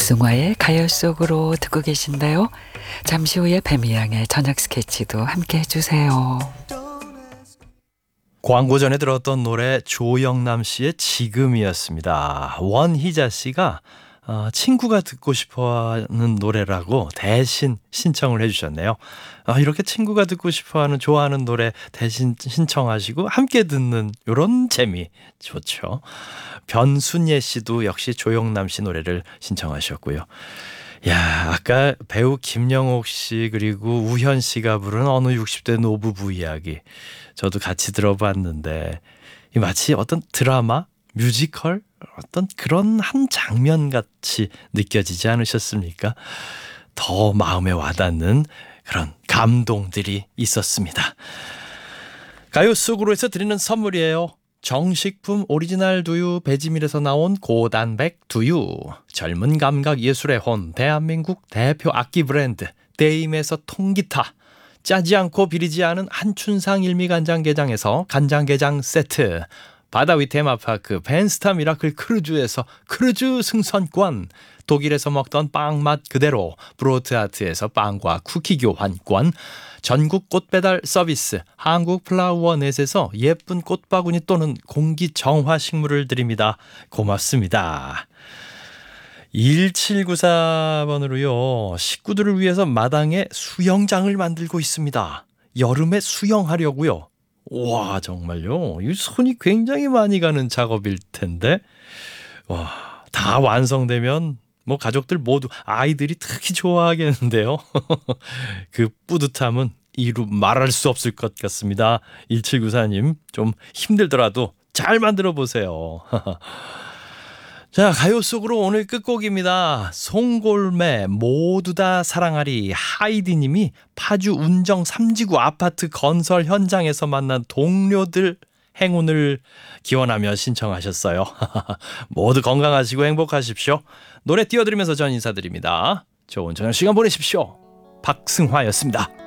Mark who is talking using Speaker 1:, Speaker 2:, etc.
Speaker 1: 박승화의 가요 속으로 듣고 계신데요. 잠시 후에 뱀이양의 저녁 스케치도 함께 해주세요.
Speaker 2: 광고 전에 들었던 노래 조영남 씨의 지금이었습니다. 원희자 씨가 친구가 듣고 싶어하는 노래라고 대신 신청을 해주셨네요. 이렇게 친구가 듣고 싶어하는 좋아하는 노래 대신 신청하시고 함께 듣는 이런 재미 좋죠. 변순예 씨도 역시 조영남 씨 노래를 신청하셨고요. 야, 아까 배우 김영옥 씨 그리고 우현 씨가 부른 어느 60대 노부부 이야기 저도 같이 들어봤는데 마치 어떤 드라마, 뮤지컬 어떤 그런 한 장면 같이 느껴지지 않으셨습니까? 더 마음에 와닿는 그런 감동들이 있었습니다. 가요 속으로 해서 드리는 선물이에요. 정식품 오리지널 두유 배지밀에서 나온 고단백 두유, 젊은 감각 예술의 혼 대한민국 대표 악기 브랜드 데임에서 통기타, 짜지 않고 비리지 않은 한춘상 일미간장게장에서 간장게장 세트, 바다 위 테마파크 벤스타 미라클 크루즈에서 크루즈 승선권, 독일에서 먹던 빵 맛 그대로 브로트하트에서 빵과 쿠키 교환권, 전국 꽃배달 서비스 한국플라워넷에서 예쁜 꽃바구니 또는 공기정화 식물을 드립니다. 고맙습니다. 1794번으로요. 식구들을 위해서 마당에 수영장을 만들고 있습니다. 여름에 수영하려고요. 와, 정말요? 이 손이 굉장히 많이 가는 작업일 텐데 와, 다 완성되면 뭐 가족들 모두 아이들이 특히 좋아하겠는데요. 그 뿌듯함은 이루 말할 수 없을 것 같습니다. 1794님 좀 힘들더라도 잘 만들어 보세요. 자, 가요 속으로 오늘 끝곡입니다. 송골매 모두 다 사랑하리 하이디님이 파주 운정 3지구 아파트 건설 현장에서 만난 동료들 행운을 기원하며 신청하셨어요. 모두 건강하시고 행복하십시오. 노래 띄워드리면서 전 인사드립니다. 좋은 저녁 시간 보내십시오. 박승화였습니다.